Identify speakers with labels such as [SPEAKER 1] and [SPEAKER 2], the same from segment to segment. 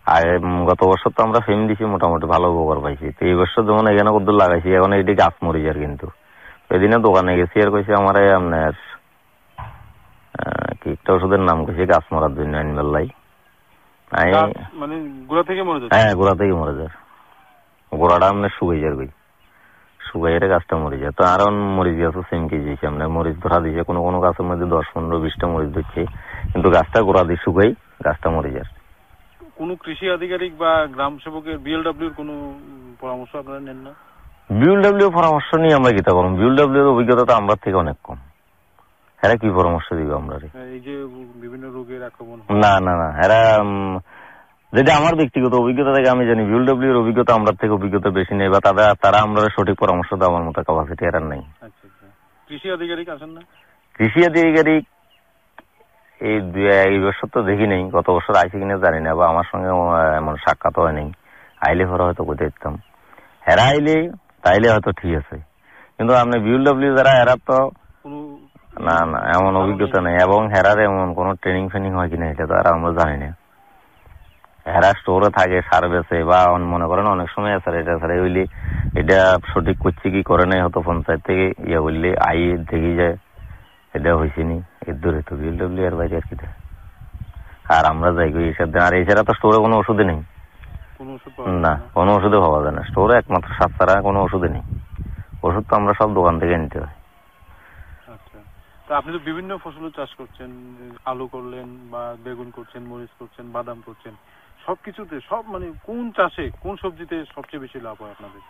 [SPEAKER 1] আর গত বছর তো আমরা ফেম দিছি, মোটামুটি ভালো উপকার পাইছি। তো এই বছর যেমন এখানে কদ্দুর লাগাইছি, এখন এটি গাছ মরি যার। কিন্তু এদিনে দোকানে গেছি আর কইছি আমার আপনার কি একটা ওষুধের নাম কইছি গাছ মরার জন্য আনবার লাই।
[SPEAKER 2] মানে গোড়া থেকে মরে যায়?
[SPEAKER 1] হ্যাঁ, গোড়া থেকে মরে যায়। গোড়াটা আপনার শুকাই যার, শুকাইয়ের গাছটা মরে যায়। তো আর মরিচ গাছও সেম কেজি আপনার মরিচ ধরা দিয়েছে, কোনো কোনো গাছের মধ্যে 10-15-20টা মরিচ ধরছে, কিন্তু গাছটা গোড়া দিয়ে শুকাই গাছটা মরে যায়।
[SPEAKER 2] কোন কৃষি আধিকারিক বা গ্রাম সেবকের বিএলডব্লিউর কোনো পরামর্শ আপনারা নেন না?
[SPEAKER 1] বিএলডব্লিউ পরামর্শ নিয়ে আমরা কিতা করব? বিএলডব্লিউ এর অভিজ্ঞতা তো আমরা থেকে অনেক কম। এরা কি পরামর্শ দিবে আমরা?
[SPEAKER 2] এই যে বিভিন্ন রোগের আক্রমণ,
[SPEAKER 1] না না না, এরা যেটা আমার ব্যক্তিগত অভিজ্ঞতা থেকে আমি জানি, বিএলডব্লিউ এর অভিজ্ঞতা আমরা থেকে অভিজ্ঞতা বেশি নেই, বা তারা আমরা সঠিক পরামর্শ দেওয়ার মতো ক্যাপাসিটি এর নাই।
[SPEAKER 2] আচ্ছা আচ্ছা, কৃষি আধিকারিক আছেন না?
[SPEAKER 1] কৃষি আধিকারিক এই বছর তো দেখি নেই, গত বছর আইসি কিনা জানি না, বা আমার সঙ্গে এমন সাক্ষাৎ হয় নাই। আইলে পরে হয়তো কোথায় দেখতাম, হেরা আইলে তাইলে হয়তো ঠিক আছে, কিন্তু আপনি বিএলডব্লিউ যারা এরা তো না না এমন অভিজ্ঞতা নেই, এবং হেরার এমন কোন ট্রেনিং ফেনিং হয় কিনা এটা তো আর আমরা জানি না। হেরা স্টোরে থাকে, সার বেচে, বা মনে করেন অনেক সময় আছে এটা স্যার হইলে এটা সঠিক করছে কি করে নাই, হয়তো পঞ্চায়েত থেকে ইয়ে বললে আই দেখি যায় এটা হয়েছে নি, এর দূরে তো বিএলডব্লিউ এর বাইরে আর কি। আর আমরা যাই এইসব দিন, আর এছাড়া তো স্টোরে কোনো ওষুধে নেই না, কোনো ওষুধে পাওয়া যায় না স্টোরে, একমাত্র সার ছাড়া কোনো ওষুধে নেই। ওষুধ তো আমরা সব দোকান থেকে নিতে হয়।
[SPEAKER 2] আচ্ছা, তো আপনি তো বিভিন্ন ফসলের চাষ করছেন, আলু করলেন বা বেগুন করছেন, মরিচ করছেন, বাদাম করছেন, সবকিছুতে সব মানে কোন চাষে কোন সবজিতে সবচেয়ে বেশি লাভ হয় আপনাদের?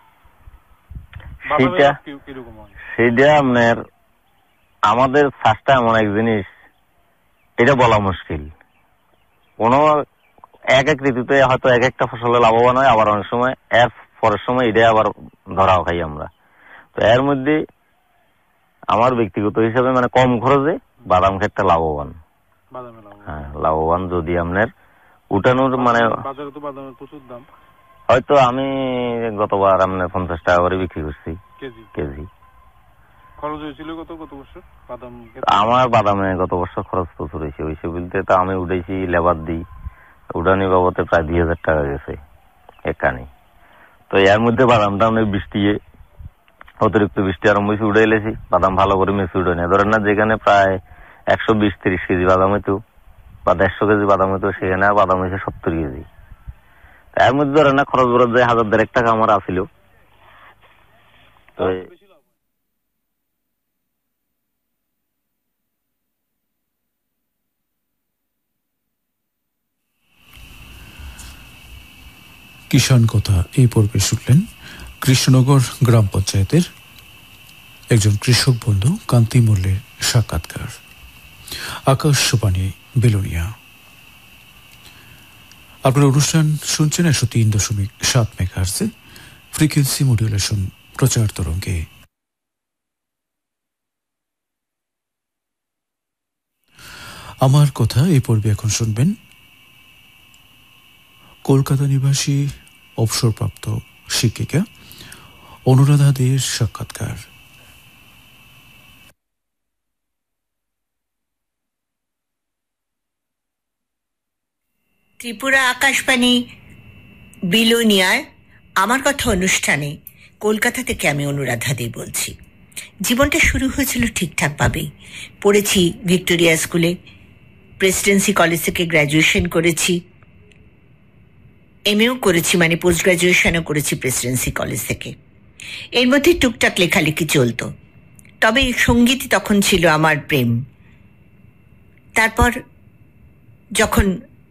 [SPEAKER 1] সেইটা আপনার আমাদের চাষটা এমন এক জিনিস, এটা বলা মুশকিল। কোন এক এক ঋতুতে হয়তো এক একটা ফসলে লাভবান হয়, আবার অনেক সময় এর পরের সময় এটা আবার ধরাও খাই আমরা। তো এর মধ্যে আমার ব্যক্তিগত হিসাবে মানে কম খরচে বাদাম ক্ষেতটা লাভবান। হ্যাঁ লাভবান, যদি আপনার উঠানোর মানে
[SPEAKER 2] বাজারে তো বাদামের প্রচুর দাম।
[SPEAKER 1] হয়তো আমি গতবার আপনার 50 টাকা করে বিক্রি করছি কেজি।
[SPEAKER 2] খরচ হয়েছিল কত বছর বাদাম?
[SPEAKER 1] আমার বাদামে গত বছর খরচ প্রচুর হয়েছে, ওই বলতে তো আমি উঠেছি লেবার দিই, উঠানি বাবদে প্রায় 2000 টাকা গেছে একখানি। তো এর মধ্যে বাদামটা অনেক বৃষ্টি, অতিরিক্ত বৃষ্টি আরম্ভ হয়েছে, উঠে এলেছি বাদাম ভালো করে মেসে উঠে নেই। ধরেন না যেখানে প্রায় 120-30 কেজি বাদাম হইতো বা 150 কেজি বাদাম হইতো, সেখানে আর বাদাম হয়েছে 70 কেজি। এর মধ্যে ধরেন না খরচ বরচ যায় 1000-1,000 টাকা আমার আসিল। তো
[SPEAKER 3] কিষাণ কথা এই পর্বে শুনলেন কৃষ্ণনগর গ্রাম পঞ্চায়েতের একজন কৃষক বন্ধু কান্তি মল্লের সাক্ষাৎকার। আকাশবাণী বেলোনিয়া। আপনার অনুষ্ঠান শুনছেন 103.7 মেগাহার্টজে ফ্রিকোয়েন্সি মডুলেশন প্রচার তরঙ্গে। আমার কথা এই পর্বে এখন শুনবেন কলকাতা নিবাসী অবসরপ্রাপ্ত শিক্ষিকা অনুরাধা দের সাক্ষাৎকার।
[SPEAKER 4] ত্রিপুরা আকাশবাণী বিলোনিয়ার আমার কথা অনুষ্ঠানে কলকাতা থেকে আমি অনুরাধা দে বলছি। জীবনটা শুরু হয়েছিল ঠিকঠাকভাবেই। পড়েছি ভিক্টোরিয়া স্কুলে, প্রেসিডেন্সি কলেজ থেকে গ্র্যাজুয়েশন করেছি, এমএও করেছি, মানে পোস্ট গ্র্যাজুয়েশনও করেছি প্রেসিডেন্সি কলেজ থেকে। এর মধ্যে টুকটাক লেখালেখি চলতো, তবে সঙ্গীতই তখন ছিল আমার প্রেম। তারপর যখন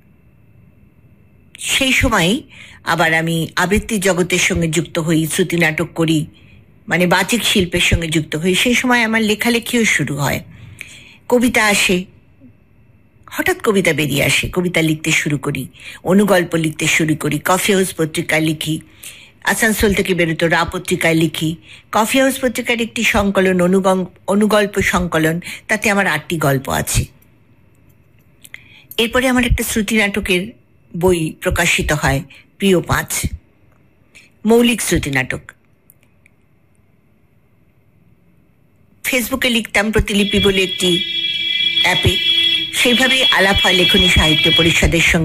[SPEAKER 4] সেই সময় আবার আমি আবৃত্তি জগতের সঙ্গে যুক্ত হই, শ্রুতি নাটক করি, মানে বাচিক শিল্পের সঙ্গে যুক্ত হই, সেই সময় আমার লেখালেখিও শুরু হয়। কবিতা আসে, হঠাৎ কবিতা বেরিয়ে আসে, কবিতা লিখতে শুরু করি, অনুগল্প লিখতে শুরু করি, কফি হাউস পত্রিকায় লিখি, আসানসোল থেকে বেরোতো রা পত্রিকায় লিখি। কফি হাউস পত্রিকার একটি সংকলন, অনুগল্প সংকলন, তাতে আমার 8টি গল্প আছে। এরপরে আমার একটা শ্রুতি নাটকের বই প্রকাশিত হয়, প্রিয় 5, মৌলিক শ্রুতি নাটক। ফেসবুকে লিখতাম প্রতিলিপি বলে একটি অ্যাপে, সেইভাবেই আলাপ হয় লেখনী সাহিত্য পরিষদের সঙ্গে।